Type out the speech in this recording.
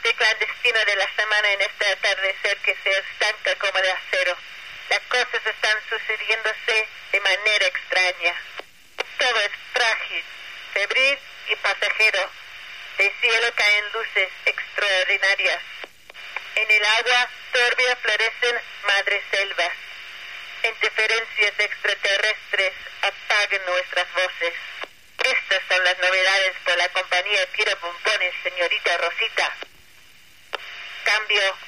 este clandestino de la semana en este atardecer que se estanca como de acero. Las cosas están sucediéndose de manera extraña. Todo es frágil, febril y pasajero. Del cielo caen luces extraordinarias. En el agua turbia florecen madreselvas. Interferencias extraterrestres apagan nuestras voces. Estas son las novedades por la compañía Tira Bombones, señorita Rosita. Cambio